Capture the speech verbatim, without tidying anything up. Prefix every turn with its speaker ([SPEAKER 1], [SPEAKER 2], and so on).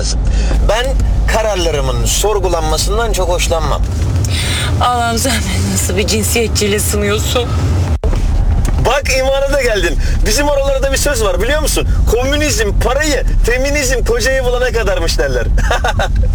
[SPEAKER 1] lazım. Ben kararlarımın sorgulanmasından çok hoşlanmam.
[SPEAKER 2] Allah'ım sen beni nasıl bir cinsiyetçiyle sınıyorsun?
[SPEAKER 1] Bak imana da geldin. Bizim oralarda bir söz var biliyor musun? Komünizm parayı, feminizm kocayı bulana kadarmış derler.